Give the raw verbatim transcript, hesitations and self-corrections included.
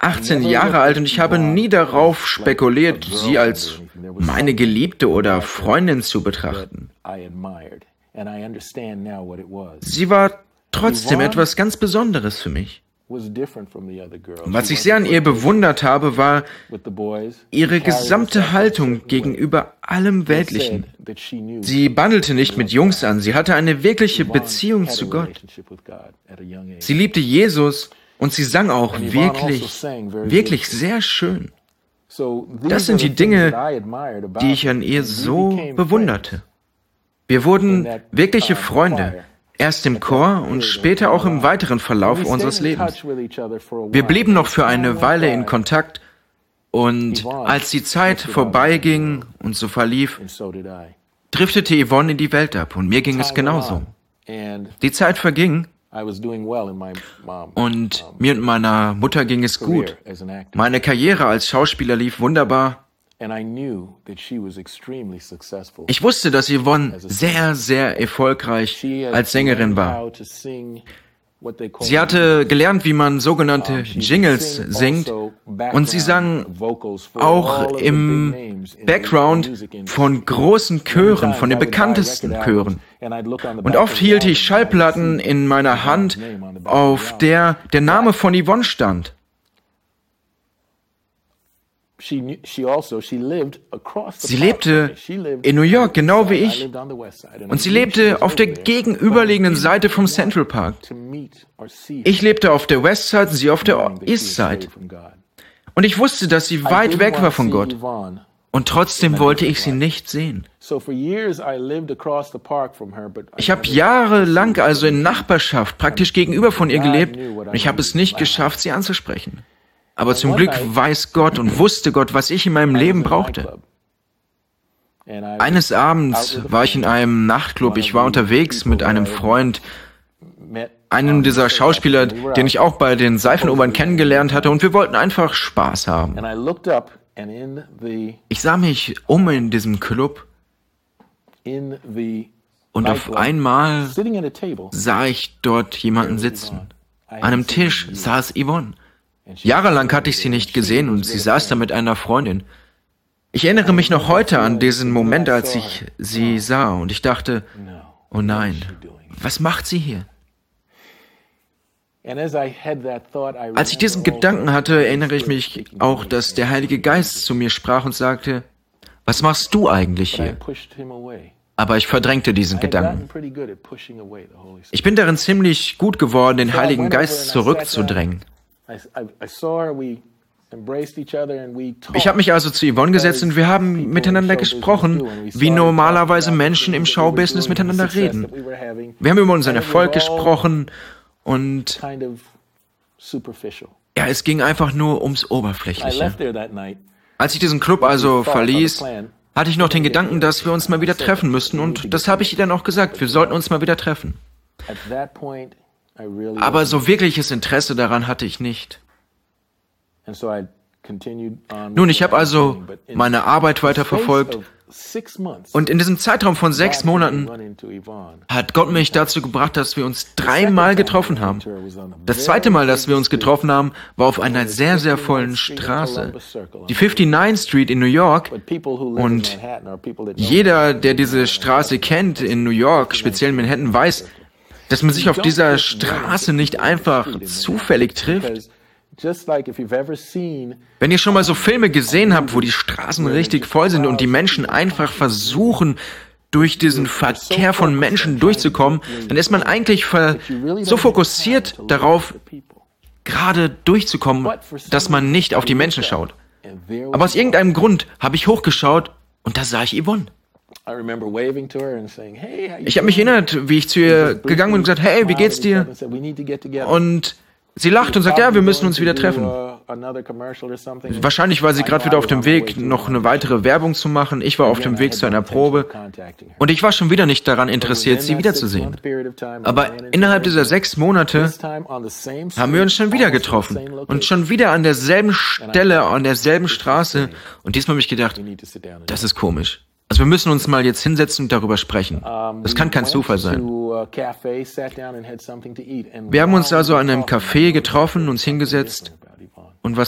achtzehn Jahre alt und ich habe nie darauf spekuliert, sie als meine Geliebte oder Freundin zu betrachten. Sie war trotzdem etwas ganz Besonderes für mich. Was ich sehr an ihr bewundert habe, war ihre gesamte Haltung gegenüber allem Weltlichen. Sie bandelte nicht mit Jungs an, sie hatte eine wirkliche Beziehung zu Gott. Sie liebte Jesus und sie sang auch wirklich, wirklich sehr schön. Das sind die Dinge, die ich an ihr so bewunderte. Wir wurden wirkliche Freunde. Erst im Chor und später auch im weiteren Verlauf unseres Lebens. Wir blieben noch für eine Weile in Kontakt und als die Zeit vorbeiging und so verlief, driftete Yvonne in die Welt ab und mir ging es genauso. Die Zeit verging und mir und meiner Mutter ging es gut. Meine Karriere als Schauspieler lief wunderbar. Ich wusste, dass Yvonne sehr, sehr erfolgreich als Sängerin war. Sie hatte gelernt, wie man sogenannte Jingles singt und sie sang auch im Background von großen Chören, von den bekanntesten Chören. Und oft hielt ich Schallplatten in meiner Hand, auf der der Name von Yvonne stand. Sie lebte in New York, genau wie ich. Und sie lebte auf der gegenüberliegenden Seite vom Central Park. Ich lebte auf der West Side und sie auf der East Side. Und ich wusste, dass sie weit weg war von Gott. Und trotzdem wollte ich sie nicht sehen. Ich habe jahrelang also in Nachbarschaft praktisch gegenüber von ihr gelebt und ich habe es nicht geschafft, sie anzusprechen. Aber zum Glück weiß Gott und wusste Gott, was ich in meinem Leben brauchte. Eines Abends war ich in einem Nachtclub. Ich war unterwegs mit einem Freund, einem dieser Schauspieler, den ich auch bei den Seifenopern kennengelernt hatte, und wir wollten einfach Spaß haben. Ich sah mich um in diesem Club und auf einmal sah ich dort jemanden sitzen. An einem Tisch saß Yvonne. Jahrelang hatte ich sie nicht gesehen und sie saß da mit einer Freundin. Ich erinnere mich noch heute an diesen Moment, als ich sie sah und ich dachte, oh nein, was macht sie hier? Als ich diesen Gedanken hatte, erinnere ich mich auch, dass der Heilige Geist zu mir sprach und sagte, was machst du eigentlich hier? Aber ich verdrängte diesen Gedanken. Ich bin darin ziemlich gut geworden, den Heiligen Geist zurückzudrängen. Ich habe mich also zu Yvonne gesetzt und wir haben miteinander gesprochen, wie normalerweise Menschen im Showbusiness miteinander reden. Wir haben über unseren Erfolg gesprochen und ja, es ging einfach nur ums Oberflächliche. Als ich diesen Club also verließ, hatte ich noch den Gedanken, dass wir uns mal wieder treffen müssten und das habe ich ihr dann auch gesagt, wir sollten uns mal wieder treffen. Aber so wirkliches Interesse daran hatte ich nicht. Nun, ich habe also meine Arbeit weiterverfolgt und in diesem Zeitraum von sechs Monaten hat Gott mich dazu gebracht, dass wir uns dreimal getroffen haben. Das zweite Mal, dass wir uns getroffen haben, war auf einer sehr, sehr vollen Straße, die fifty-ninth Street in New York, und jeder, der diese Straße kennt in New York, speziell in Manhattan, weiß, dass man sich auf dieser Straße nicht einfach zufällig trifft. Wenn ihr schon mal so Filme gesehen habt, wo die Straßen richtig voll sind und die Menschen einfach versuchen, durch diesen Verkehr von Menschen durchzukommen, dann ist man eigentlich so fokussiert darauf, gerade durchzukommen, dass man nicht auf die Menschen schaut. Aber aus irgendeinem Grund habe ich hochgeschaut und da sah ich Yvonne. Ich habe mich erinnert, wie ich zu ihr gegangen bin und gesagt, hey, wie geht's dir? Und sie lacht und sagt, ja, wir müssen uns wieder treffen. Wahrscheinlich war sie gerade wieder auf dem Weg, noch eine weitere Werbung zu machen. Ich war auf dem Weg zu einer Probe. Und ich war schon wieder nicht daran interessiert, sie wiederzusehen. Aber innerhalb dieser sechs Monate haben wir uns schon wieder getroffen. Und schon wieder an derselben Stelle, an derselben Straße. Und diesmal habe ich gedacht, das ist komisch. Also wir müssen uns mal jetzt hinsetzen und darüber sprechen. Das kann kein Zufall sein. Wir haben uns also an einem Café getroffen, uns hingesetzt und was